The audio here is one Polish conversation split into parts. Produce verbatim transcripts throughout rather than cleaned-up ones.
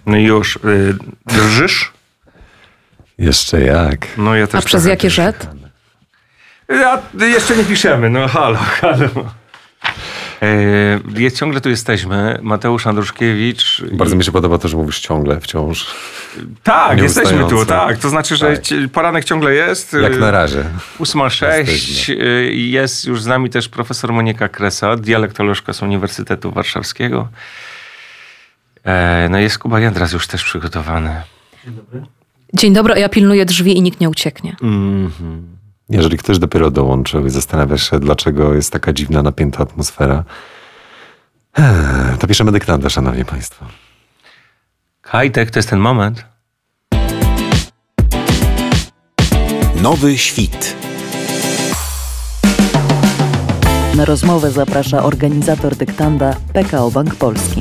No i już. Y, drżysz? Jeszcze jak. No ja też. A przez jaki rzet? Ja, jeszcze nie piszemy, no halo, halo. E, jest, ciągle tu jesteśmy. Mateusz Andruszkiewicz. Bardzo i... mi się podoba to, że mówisz ciągle, wciąż. Tak, jesteśmy tu, tak. To znaczy, że tak. Poranek ciągle jest. Jak na razie. ósma sześć. Jest już z nami też profesor Monika Kresa, dialektolożka z Uniwersytetu Warszawskiego. E, no jest Kuba Jędras już też przygotowany. Dzień dobry. Dzień dobry, ja pilnuję drzwi i nikt nie ucieknie. Mm-hmm. Jeżeli ktoś dopiero dołączył i zastanawia się, dlaczego jest taka dziwna, napięta atmosfera, to piszemy dyktanda, szanowni państwo. Kajtek, to jest ten moment. Nowy świt. Na rozmowę zaprasza organizator dyktanda P K O Bank Polski.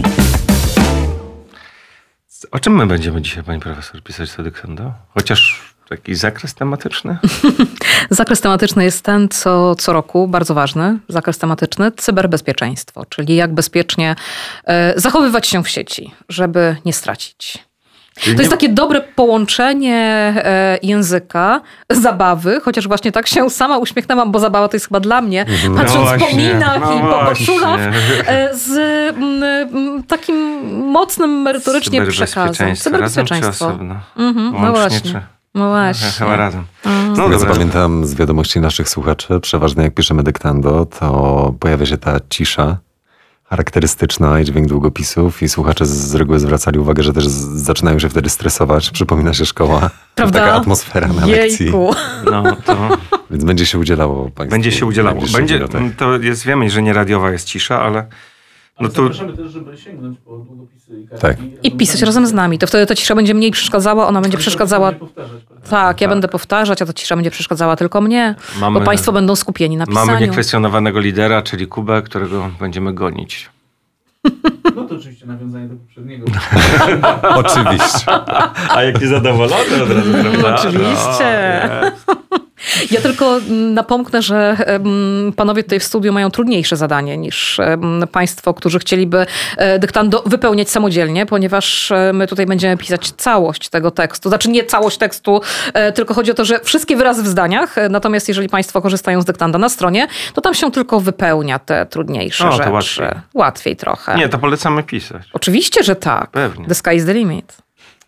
O czym my będziemy dzisiaj, pani profesor, pisać to dyktando? Chociaż jakiś zakres tematyczny? Zakres tematyczny jest ten, co, co roku, bardzo ważny, zakres tematyczny, cyberbezpieczeństwo, czyli jak bezpiecznie e, zachowywać się w sieci, żeby nie stracić. To jest takie dobre połączenie e, języka, zabawy, chociaż właśnie tak się sama uśmiechnęłam, bo zabawa to jest chyba dla mnie, no patrząc właśnie, po minach no i po koszulach, e, z m, m, takim mocnym merytorycznie przekazem. Cyberbezpieczeństwo. Mhm, no właśnie. No właśnie. Chyba razem. No Więc pamiętam z wiadomości naszych słuchaczy, przeważnie jak piszemy dyktando, to pojawia się ta cisza charakterystyczna i dźwięk długopisów i słuchacze z reguły zwracali uwagę, że też z- zaczynają się wtedy stresować. Przypomina się szkoła. Prawda? Taka atmosfera na lekcji. Jejku. No to... Więc będzie się udzielało państwu. Będzie się udzielało. Będzie, to jest, wiemy, że nie radiowa jest cisza, ale... No to... Zapraszamy też, żeby sięgnąć po długopisy i kartki. Tak. I pisać razem z nami. To wtedy ta cisza będzie mniej przeszkadzała, ona będzie przeszkadzała... Tak, ja tak. będę powtarzać, a ta cisza będzie przeszkadzała tylko mnie, mamy, bo państwo będą skupieni na pisaniu. Mamy niekwestionowanego lidera, czyli Kubę, którego będziemy gonić. No to oczywiście nawiązanie do poprzedniego. Oczywiście. A jaki zadowolony od razu, prawda? Oczywiście. No, ja tylko napomknę, że panowie tutaj w studiu mają trudniejsze zadanie niż państwo, którzy chcieliby dyktando wypełniać samodzielnie, ponieważ my tutaj będziemy pisać całość tego tekstu. Znaczy nie całość tekstu, tylko chodzi o to, że wszystkie wyrazy w zdaniach, natomiast jeżeli państwo korzystają z dyktanda na stronie, to tam się tylko wypełnia te trudniejsze o, rzeczy. Łatwiej. łatwiej trochę. Nie, to polecamy pisać. Oczywiście, że tak. Pewnie. The sky is the limit.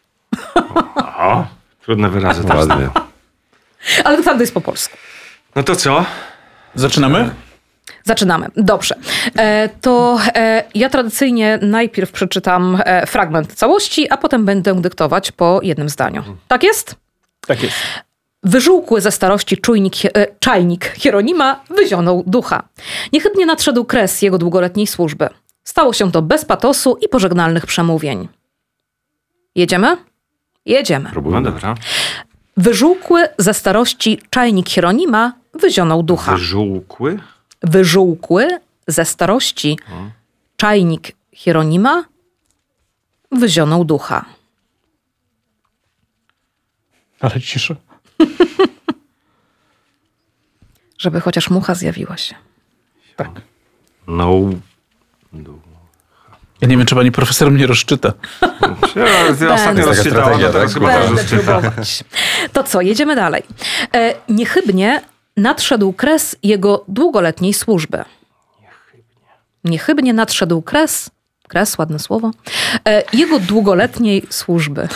O, trudne wyrazy. Ładnie. Ale dyktando jest po polsku. No to co? Zaczynamy? Zaczynamy. Dobrze. E, to e, ja tradycyjnie najpierw przeczytam e, fragment całości, a potem będę dyktować po jednym zdaniu. Tak jest? Tak jest. Wyżółkły ze starości czujnik, e, czajnik Hieronima wyzionął ducha. Niechybnie nadszedł kres jego długoletniej służby. Stało się to bez patosu i pożegnalnych przemówień. Jedziemy? Jedziemy. No dobra. Wyżółkły ze starości czajnik Hieronima wyzionął ducha. Wyżółkły? Wyżółkły ze starości hmm. czajnik Hieronima wyzionął ducha. Ale cisza. Żeby chociaż mucha zjawiła się. Tak. No. Ja nie wiem, czy pani profesor mnie rozczyta. Ja, ja ostatnio rozczytałam, to teraz chyba też rozczyta. To co, jedziemy dalej. E, niechybnie nadszedł kres jego długoletniej służby. Niechybnie. Niechybnie nadszedł kres, kres, ładne słowo, e, jego długoletniej służby.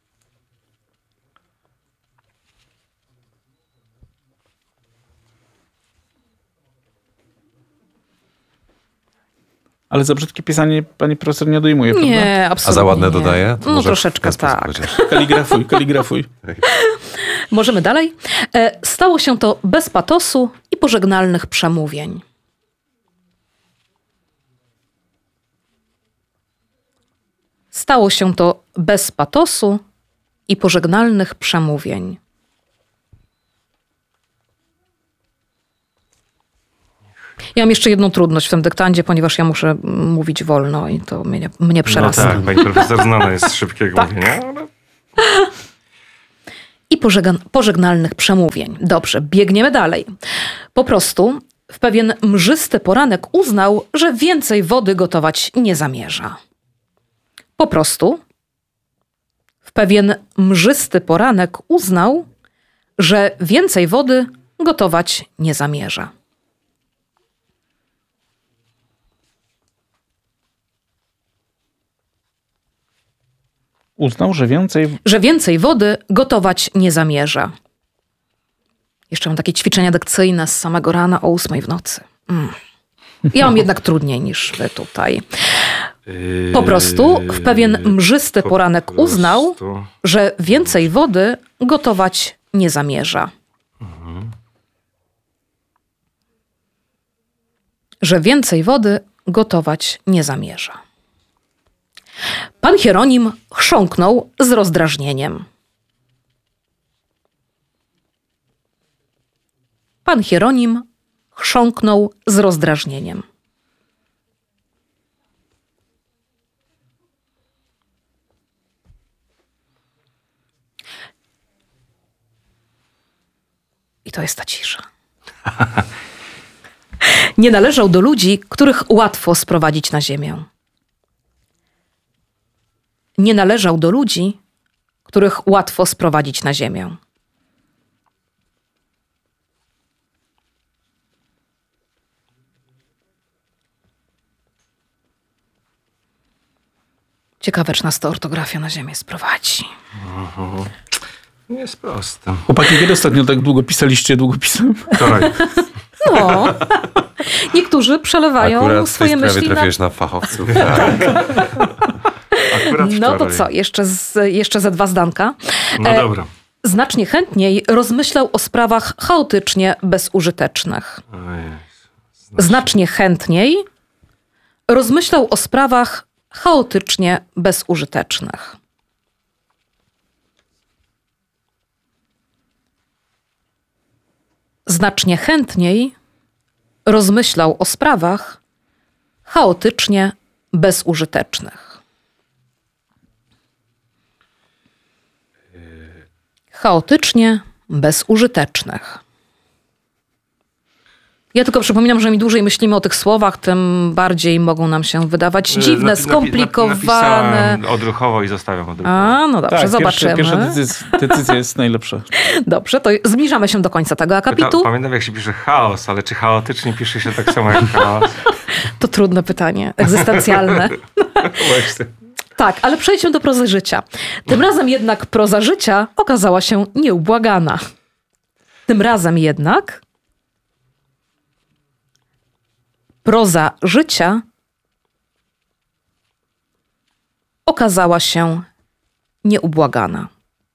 Ale za brzydkie pisanie pani profesor nie odejmuje, prawda? Nie, absolutnie. A za ładne nie. dodaje? To no troszeczkę tak. Kaligrafuj, kaligrafuj. Możemy dalej. E, stało się to bez patosu i pożegnalnych przemówień. Stało się to bez patosu i pożegnalnych przemówień. Ja mam jeszcze jedną trudność w tym dyktandzie, ponieważ ja muszę mówić wolno i to mnie, mnie przerasta. No tak, pani profesor znana jest z szybkiego tak. mówienia. Ale... I pożegn- pożegnalnych przemówień. Dobrze, biegniemy dalej. Po prostu w pewien mrzysty poranek uznał, że więcej wody gotować nie zamierza. Po prostu w pewien mrzysty poranek uznał, że więcej wody gotować nie zamierza. Uznał, że więcej... Że więcej wody gotować nie zamierza. Jeszcze mam takie ćwiczenia dykcyjne z samego rana o ósmej w nocy. Mm. Ja mam jednak trudniej niż wy tutaj. Po prostu w pewien mrzysty poranek uznał, że więcej wody gotować nie zamierza. Że więcej wody gotować nie zamierza. Pan Hieronim chrząknął z rozdrażnieniem. Pan Hieronim chrząknął z rozdrażnieniem. I to jest ta cisza. Nie należał do ludzi, których łatwo sprowadzić na ziemię. Nie należał do ludzi, których łatwo sprowadzić na ziemię. Ciekawe, czy nas to ortografia na ziemię sprowadzi. Mhm. Nie jest proste. Chłopaki, kiedy ostatnio tak długo pisaliście długopisem? Wczoraj. No. Niektórzy przelewają Akurat w swoje tej sprawie myśli na... trafiłeś na fachowców. Akurat No to wczoraj. co, jeszcze, z, jeszcze ze dwa zdanka. No E, dobra. Znacznie chętniej rozmyślał o sprawach chaotycznie bezużytecznych. O Jezu. Znacznie chętniej rozmyślał o sprawach chaotycznie bezużytecznych. Znacznie chętniej rozmyślał o sprawach chaotycznie bezużytecznych. Chaotycznie bezużytecznych. Ja tylko przypominam, że im dłużej myślimy o tych słowach, tym bardziej mogą nam się wydawać dziwne, Napi- napi- skomplikowane. Napisałem odruchowo i zostawiam odruchowo. A, no dobrze, Tak, zobaczymy. Pierwsza, pierwsza decyzja, decyzja jest najlepsza. Dobrze, to zbliżamy się do końca tego akapitu. Pyta, pamiętam, jak się pisze chaos, ale czy chaotycznie pisze się tak samo jak chaos? To trudne pytanie, egzystencjalne. Właśnie. Tak, ale przejdźmy do prozy życia. Tym razem jednak proza życia okazała się nieubłagana. Tym razem jednak proza życia okazała się nieubłagana.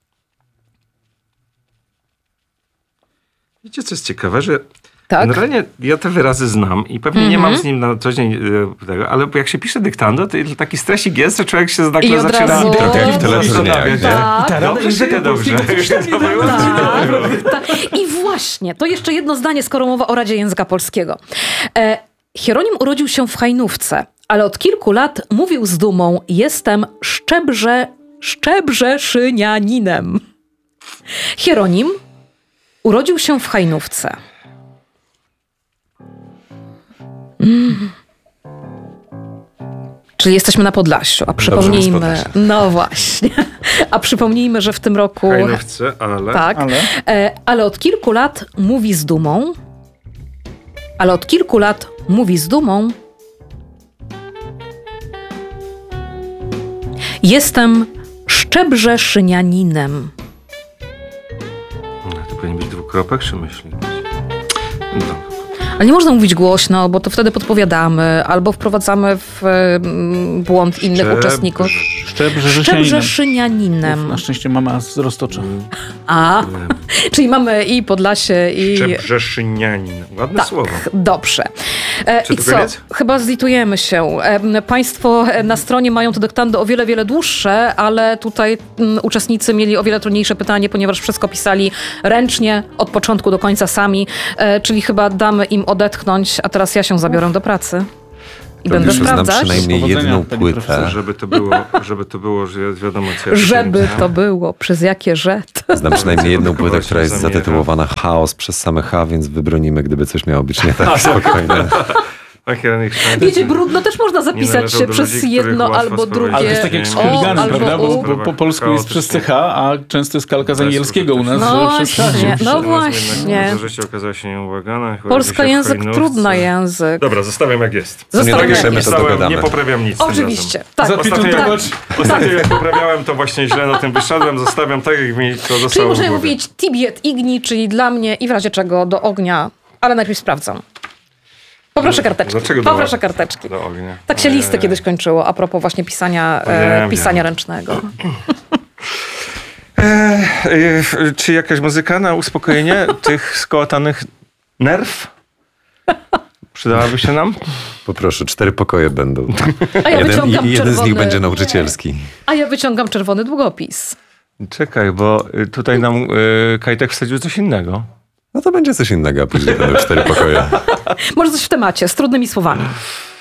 Wiecie, co jest ciekawe, że Tak? generalnie ja te wyrazy znam i pewnie nie mam z nim na co dzień e, tego, ale jak się pisze dyktando, to taki stresik jest, że człowiek się I nagle od zaczyna... razu- Tak jak w teleturniejach, nie? Tak. Dobrze, się dobrze. To było Tak, tak. I właśnie, to jeszcze jedno zdanie, skoro mowa o Radzie Języka Polskiego. E, Hieronim urodził się w Hajnówce, ale od kilku lat mówił z dumą: jestem szczebrze, szczebrzeszynianinem. Hieronim urodził się w Hajnówce. Mm. Czyli jesteśmy na Podlasiu, a przypomnijmy... Podlasia. No właśnie. A przypomnijmy, że w tym roku... Hajnówce, ale... Tak, Ale? E, ale od kilku lat mówi z dumą, ale od kilku lat mówi z dumą: jestem szczebrzeszynianinem. To powinien być dwukropek, czy myśli? No. Ale nie można mówić głośno, bo to wtedy podpowiadamy albo wprowadzamy w mm, błąd innych Szczebr- uczestników. Szczebrzeszynianinem. Szczebrzeszynianinem. Na szczęście mama z Roztocza. A, czyli mamy i Podlasie, i... Szczebrzeszynianin. Ładne Tak, słowo. dobrze. E, Czy I to co? koniec? Chyba zlitujemy się. E, Państwo na stronie mają to dyktando o wiele, wiele dłuższe, ale tutaj mm, uczestnicy mieli o wiele trudniejsze pytanie, ponieważ wszystko pisali ręcznie, od początku do końca sami, e, czyli chyba damy im odetchnąć, a teraz ja się zabiorę do pracy. I To będę już Znam sprawdzać, przynajmniej Powodzenia, jedną pani płytę. profesor. Żeby to było, żeby to było, że wiadomo co ja żeby pisałem. to było, przez jakie rzet. Znam przynajmniej jedną Kogoś płytę, która jest zamierza. zatytułowana Chaos przez same H, więc wybronimy, gdyby coś miało być nie tak spokojnie. Lakiernych szmatek. Wiecie, brudno też można zapisać się przez ludzi, jedno których albo łatwo drugie. Ale to jest tak jak z O, chuliganem, albo prawda? Bo, u. bo po polsku jest przez C H, a często jest kalka z Bez angielskiego u nas. No że przez H właśnie, się no pisze. właśnie. To życie okazało się nieubłagane. Polska język, trudny język. Dobra, zostawiam jak jest. Zostawiam tak jak jak napiszemy, jest. to pisałem, dogadamy. nie poprawiam nic. tym Oczywiście, razem. tak. Zapituj Ostatnio, to jak, bacz. ostatnio jak poprawiałem, to właśnie źle na tym wyszedłem. Zostawiam tak, jak mi to Czyli zostało w możemy głowie. mówić tibet igni, czyli dla mnie i w razie czego do ognia, ale najpierw sprawdzam. Poproszę karteczki. Dlaczego do- Poproszę karteczki. Do ognia. Tak się Ojej. listy kiedyś kończyło, a propos właśnie pisania, Wiem, e, pisania wiem. ręcznego. E, e, czy jakaś muzyka na uspokojenie tych skołatanych nerw? Przydałaby się nam? Poproszę, cztery pokoje będą. A ja Jeden, wyciągam i- jeden z czerwony, nich będzie nauczycielski. A ja wyciągam czerwony długopis. Czekaj, bo y, tutaj nam y, Kajtek wsadził coś innego. No to będzie coś innego, a później będą cztery pokoje. Może coś w temacie, z trudnymi słowami.